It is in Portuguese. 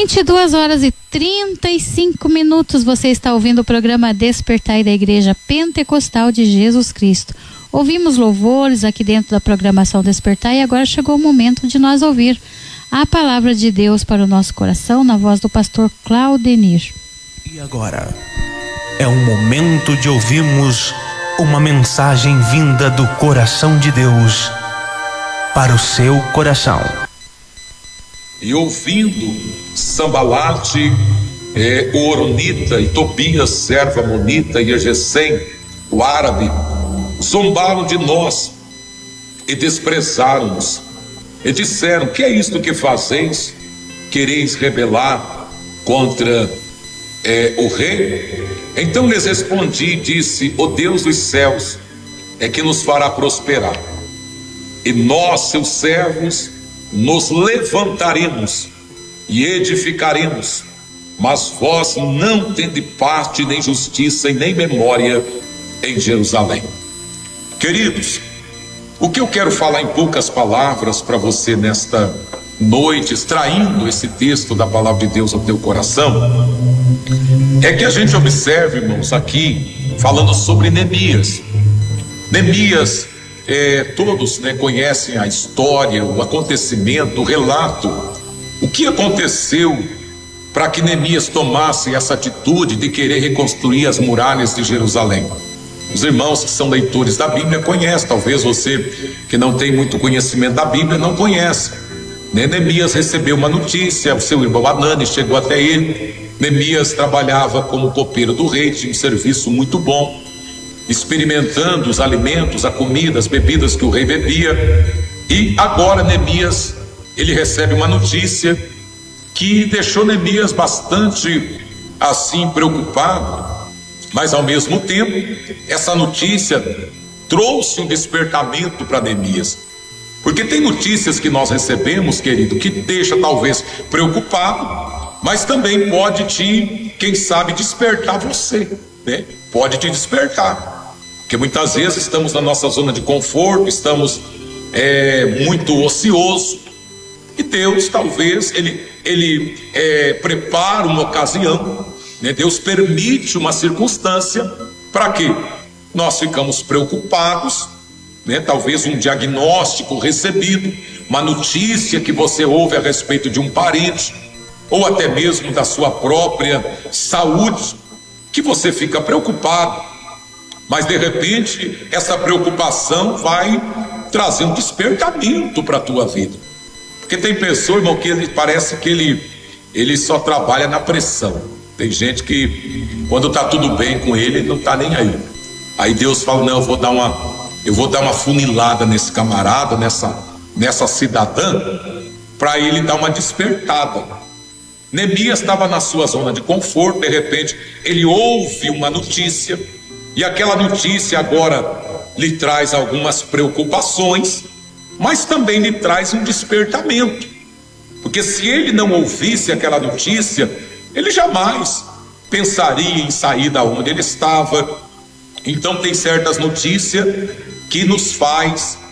22h35, você está ouvindo o programa Despertai da Igreja Pentecostal de Jesus Cristo. Ouvimos louvores aqui dentro da programação Despertai e agora chegou o momento de nós ouvir a palavra de Deus para o nosso coração na voz do pastor Claudenir. E agora é um momento de ouvirmos uma mensagem vinda do coração de Deus para o seu coração. E ouvindo Sambalate, o Oronita, e Tobias, servo amonita, e Gesem, o árabe, zombaram de nós e desprezaram-nos e disseram: que é isto que fazeis? Quereis rebelar contra o rei? Então lhes respondi e disse: o Deus dos céus é que nos fará prosperar, e nós, seus servos, nos levantaremos e edificaremos, mas vós não tende parte, nem justiça e nem memória em Jerusalém. Queridos, o que eu quero falar em poucas palavras para você nesta noite, extraindo esse texto da palavra de Deus ao teu coração, é que a gente observe, irmãos, aqui falando sobre Neemias. Neemias, todos conhecem a história, o acontecimento, o relato. O que aconteceu para que Neemias tomasse essa atitude de querer reconstruir as muralhas de Jerusalém? Os irmãos que são leitores da Bíblia conhecem, talvez você que não tem muito conhecimento da Bíblia não conhece. Neemias recebeu uma notícia, o seu irmão Anani chegou até ele. Neemias trabalhava como copeiro do rei, tinha um serviço muito bom, experimentando os alimentos, a comida, as bebidas que o rei bebia. E agora Neemias, ele recebe uma notícia que deixou Neemias bastante assim preocupado, mas ao mesmo tempo essa notícia trouxe um despertamento para Neemias, porque tem notícias que nós recebemos, querido, que deixa talvez preocupado, mas também pode quem sabe, despertar você, né? Pode te despertar. Porque muitas vezes estamos na nossa zona de conforto, estamos muito ocioso, e Deus talvez ele prepara uma ocasião, né? Deus permite uma circunstância para que nós ficamos preocupados, né? Talvez um diagnóstico recebido, uma notícia que você ouve a respeito de um parente, ou até mesmo da sua própria saúde, que você fica preocupado. Mas de repente essa preocupação vai trazer um despertamento para a tua vida. Porque tem pessoa, irmão, que parece que ele só trabalha na pressão. Tem gente que quando está tudo bem com ele não está nem aí. Aí Deus fala: não, eu vou dar uma funilada nesse camarada, nessa cidadã, para ele dar uma despertada. Neemias estava na sua zona de conforto, de repente ele ouve uma notícia, e aquela notícia agora lhe traz algumas preocupações, mas também lhe traz um despertamento, porque se ele não ouvisse aquela notícia, ele jamais pensaria em sair da onde ele estava. Então tem certas notícias que nos faz